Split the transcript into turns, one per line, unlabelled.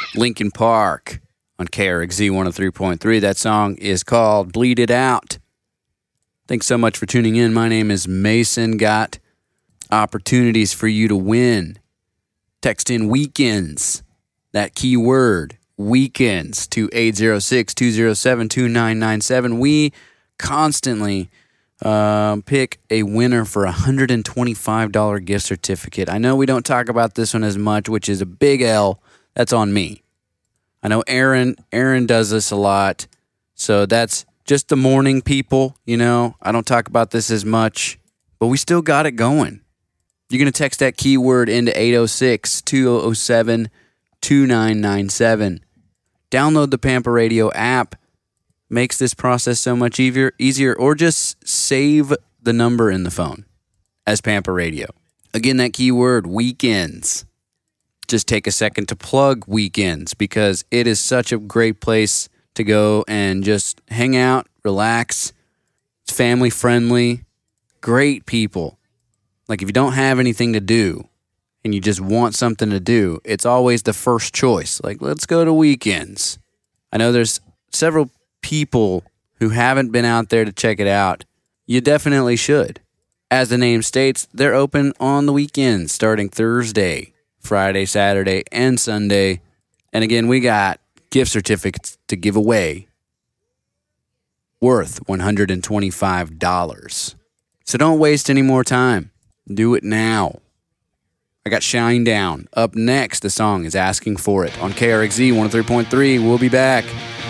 Linkin Park on KRXZ 103.3. That song is called Bleed It Out. Thanks so much for tuning in. My name is Mason. Got opportunities for you to win. Text in weekends, that keyword, weekends, to 806-207-2997. We constantly pick a winner for a $125 gift certificate. I know we don't talk about this one as much, which is a big L. That's on me. I know Aaron does this a lot, so that's just the morning people, you know. I don't talk about this as much, but we still got it going. You're going to text that keyword into 806-207-2997. Download the Pampa Radio app. Makes this process so much easier, or just save the number in the phone as Pampa Radio. Again, that keyword, weekends. Just take a second to plug weekends because it is such a great place to go and just hang out, relax. It's family friendly, great people. Like if you don't have anything to do and you just want something to do, it's always the first choice. Like, let's go to weekends. I know there's several people who haven't been out there to check it out. You definitely should. As the name states, they're open on the weekends starting Thursday, Friday, Saturday, and Sunday. And again, we got gift certificates to give away worth $125. So don't waste any more time. Do it now. I got Shine Down. Up next, the song is Asking For It on KRXZ 103.3. We'll be back.